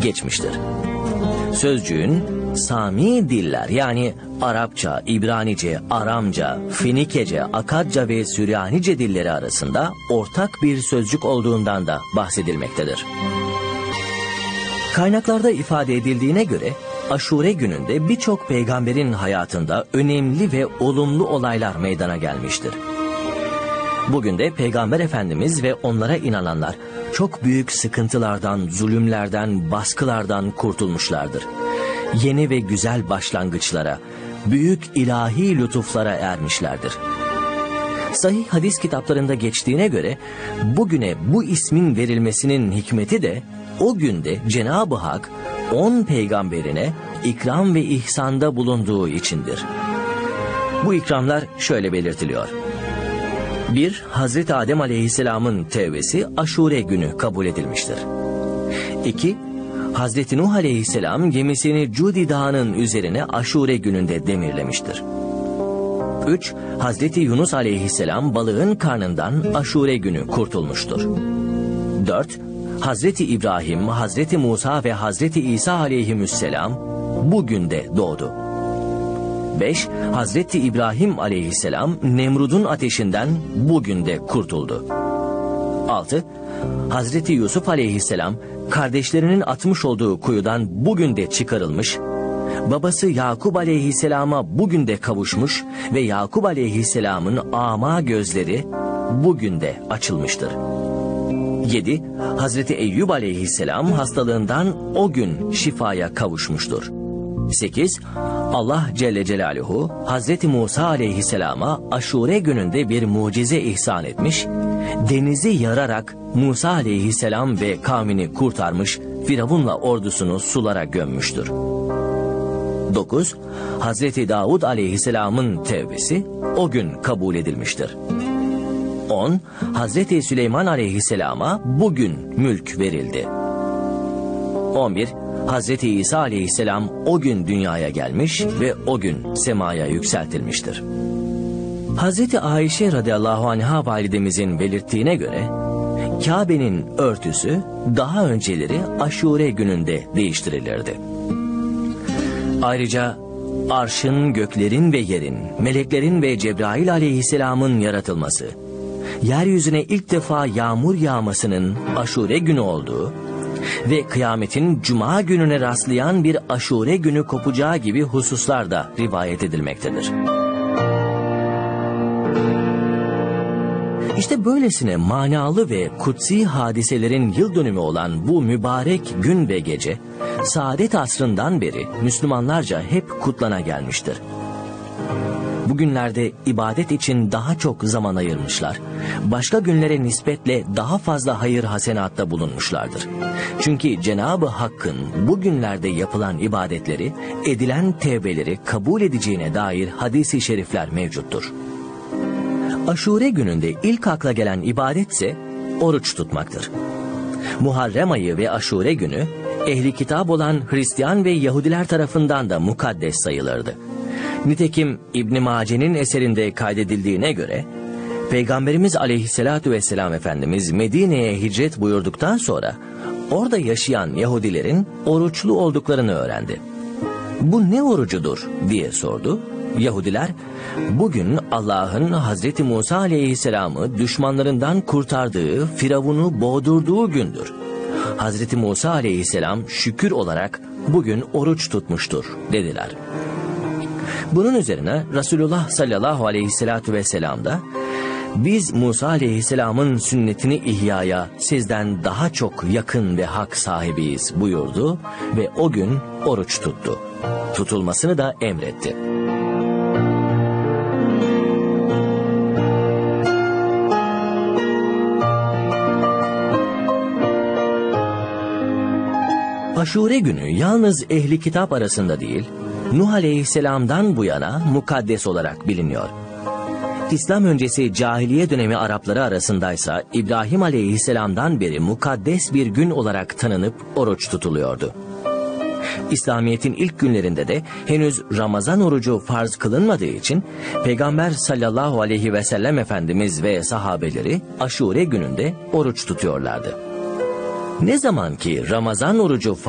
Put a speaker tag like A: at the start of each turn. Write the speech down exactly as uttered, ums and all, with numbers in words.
A: geçmiştir. Sözcüğün Sami diller yani Arapça, İbranice, Aramca, Fenikece, Akadca ve Süryanice dilleri arasında ortak bir sözcük olduğundan da bahsedilmektedir. Kaynaklarda ifade edildiğine göre Aşure gününde birçok peygamberin hayatında önemli ve olumlu olaylar meydana gelmiştir. Bugün de Peygamber Efendimiz ve onlara inananlar çok büyük sıkıntılardan, zulümlerden, baskılardan kurtulmuşlardır. Yeni ve güzel başlangıçlara, büyük ilahi lütuflara ermişlerdir. Sahih hadis kitaplarında geçtiğine göre bugüne bu ismin verilmesinin hikmeti de o günde Cenab-ı Hak on peygamberine ikram ve ihsanda bulunduğu içindir. Bu ikramlar şöyle belirtiliyor. bir Hazreti Adem Aleyhisselam'ın tevbesi Aşure günü kabul edilmiştir. iki Hazreti Nuh Aleyhisselam gemisini Cudi Dağı'nın üzerine Aşure gününde demirlemiştir. üç Hazreti Yunus Aleyhisselam balığın karnından Aşure günü kurtulmuştur. dört Hazreti İbrahim, Hazreti Musa ve Hazreti İsa Aleyhisselam bu günde doğdu. beş Hazreti İbrahim Aleyhisselam Nemrud'un ateşinden bugün de kurtuldu. altı Hazreti Yusuf Aleyhisselam kardeşlerinin atmış olduğu kuyudan bugün de çıkarılmış, babası Yakup Aleyhisselam'a bugün de kavuşmuş ve Yakup Aleyhisselam'ın ama gözleri bugün de açılmıştır. yedi Hazreti Eyyub Aleyhisselam hastalığından o gün şifaya kavuşmuştur. sekiz Allah Celle Celaluhu Hazreti Musa Aleyhisselam'a Aşure gününde bir mucize ihsan etmiş, denizi yararak Musa Aleyhisselam ve kavmini kurtarmış, Firavun'la ordusunu sulara gömmüştür. dokuz Hazreti Davud Aleyhisselam'ın tevbesi o gün kabul edilmiştir. on Hazreti Süleyman Aleyhisselam'a bugün mülk verildi. on bir Hazreti İsa Aleyhisselam o gün dünyaya gelmiş ve o gün semaya yükseltilmiştir. Hazreti Ayşe radıyallahu anha validemizin belirttiğine göre Kabe'nin örtüsü daha önceleri Aşure gününde değiştirilirdi. Ayrıca arşın, göklerin ve yerin, meleklerin ve Cebrail Aleyhisselam'ın yaratılması, yeryüzüne ilk defa yağmur yağmasının Aşure günü olduğu ve kıyametin Cuma gününe rastlayan bir Aşure günü kopacağı gibi hususlar da rivayet edilmektedir. İşte böylesine manalı ve kutsi hadiselerin yıl dönümü olan bu mübarek gün ve gece, saadet asrından beri Müslümanlarca hep kutlana gelmiştir. Bugünlerde ibadet için daha çok zaman ayırmışlar, başka günlere nispetle daha fazla hayır hasenatta bulunmuşlardır. Çünkü Cenab-ı Hakk'ın bugünlerde yapılan ibadetleri, edilen tevbeleri kabul edeceğine dair hadis-i şerifler mevcuttur. Aşure gününde ilk akla gelen ibadetse oruç tutmaktır. Muharrem ayı ve Aşure günü ehli kitap olan Hristiyan ve Yahudiler tarafından da mukaddes sayılırdı. Nitekim İbn-i Mace'nin eserinde kaydedildiğine göre Peygamberimiz Aleyhisselatü Vesselam Efendimiz Medine'ye hicret buyurduktan sonra orada yaşayan Yahudilerin oruçlu olduklarını öğrendi. Bu ne orucudur diye sordu. Yahudiler, bugün Allah'ın Hazreti Musa Aleyhisselam'ı düşmanlarından kurtardığı, Firavun'u boğdurduğu gündür. Hazreti Musa Aleyhisselam şükür olarak bugün oruç tutmuştur dediler. Bunun üzerine Resulullah sallallahu aleyhissalatu vesselam da biz Musa Aleyhisselam'ın sünnetini ihyaya sizden daha çok yakın ve hak sahibiyiz buyurdu ve o gün oruç tuttu. Tutulmasını da emretti. Aşure günü yalnız ehli kitap arasında değil, Nuh Aleyhisselam'dan bu yana mukaddes olarak biliniyor. İslam öncesi cahiliye dönemi Arapları arasındaysa İbrahim Aleyhisselam'dan beri mukaddes bir gün olarak tanınıp oruç tutuluyordu. İslamiyet'in ilk günlerinde de henüz Ramazan orucu farz kılınmadığı için Peygamber sallallahu aleyhi ve sellem Efendimiz ve sahabeleri Aşure gününde oruç tutuyorlardı. Ne zaman ki Ramazan orucu